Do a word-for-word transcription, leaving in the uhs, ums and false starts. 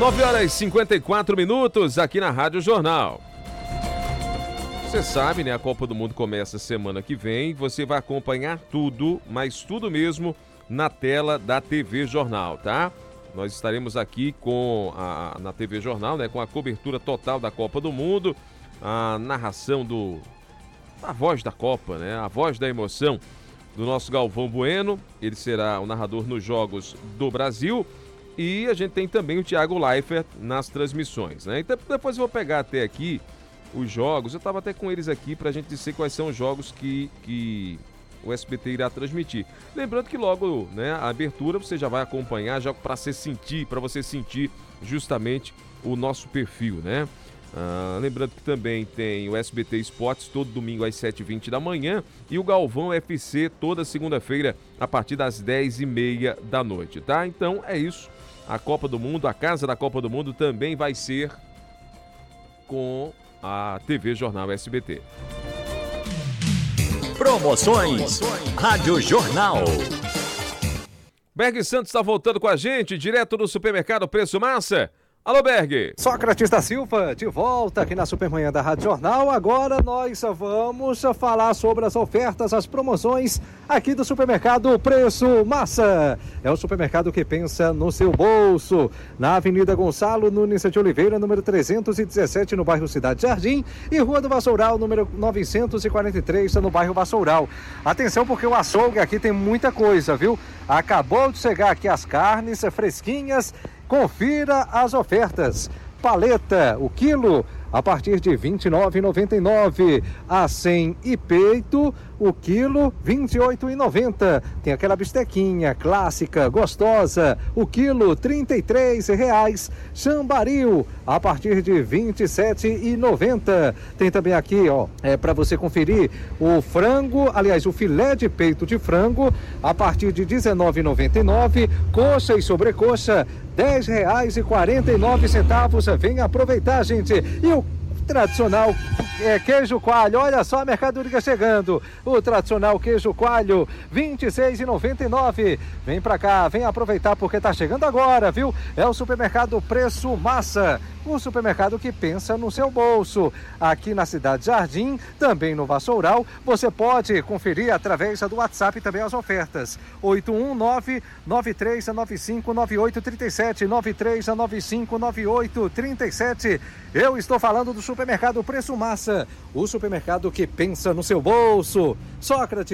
nove horas e cinquenta e quatro minutos aqui na Rádio Jornal. Você sabe, né? A Copa do Mundo começa semana que vem. Você vai acompanhar tudo, mas tudo mesmo, na tela da T V Jornal, tá? Nós estaremos aqui com a, na T V Jornal, né? Com a cobertura total da Copa do Mundo, a narração do a voz da Copa, né? A voz da emoção do nosso Galvão Bueno. Ele será o narrador nos Jogos do Brasil. E a gente tem também o Thiago Leifert nas transmissões, né? Então depois eu vou pegar até aqui os jogos. Eu estava até com eles aqui para a gente dizer quais são os jogos que, que o S B T irá transmitir. Lembrando que logo, né, a abertura você já vai acompanhar, já para você sentir, para você sentir justamente o nosso perfil, né? Ah, lembrando que também tem o S B T Esportes todo domingo às sete e vinte da manhã e o Galvão F C toda segunda-feira a partir das dez e meia da noite, tá? Então é isso. A Copa do Mundo, a casa da Copa do Mundo também vai ser com a T V Jornal S B T. Promoções Rádio Jornal. Berg Santos está voltando com a gente, direto do supermercado Preço Massa. Alô, Berg! Sócrates da Silva, de volta aqui na Supermanhã da Rádio Jornal. Agora nós vamos falar sobre as ofertas, as promoções aqui do supermercado Preço Massa. É o supermercado que pensa no seu bolso. Na Avenida Gonçalo Nunes de Oliveira, número trezentos e dezessete, no bairro Cidade Jardim, e Rua do Vassoural, número novecentos e quarenta e três, no bairro Vassoural. Atenção, porque o açougue aqui tem muita coisa, viu? Acabou de chegar aqui as carnes fresquinhas. Confira as ofertas. Paleta, o quilo, a partir de vinte e nove reais e noventa e nove centavos. A cem e peito, o quilo, vinte e oito reais e noventa centavos. Tem aquela bistequinha clássica, gostosa, o quilo, trinta e três reais. Chambaril, a partir de vinte e sete reais e noventa centavos. Tem também aqui, ó, é para você conferir o frango, aliás, o filé de peito de frango, a partir de dezenove reais e noventa e nove centavos. Coxa e sobrecoxa, dez reais e quarenta e nove centavos. Venha aproveitar, gente. E o tradicional é, queijo coalho, olha só a mercadoria chegando. O tradicional queijo coalho, vinte e seis reais e noventa e nove centavos. Vem pra cá, vem aproveitar porque tá chegando agora, viu? É o supermercado Preço Massa, o supermercado que pensa no seu bolso. Aqui na Cidade Jardim, também no Vassoural, você pode conferir através do WhatsApp também as ofertas. oito um nove, nove três nove cinco, nove oito três sete, nove três nove cinco, nove oito três sete. Eu estou falando do supermercado Preço Massa, o supermercado que pensa no seu bolso. Sócrates.